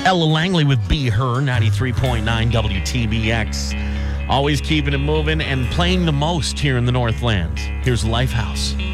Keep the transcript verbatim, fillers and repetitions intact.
Ella Langley with Be Her, ninety-three point nine W T B X. Always keeping it moving and playing the most here in the Northlands. Here's Lifehouse.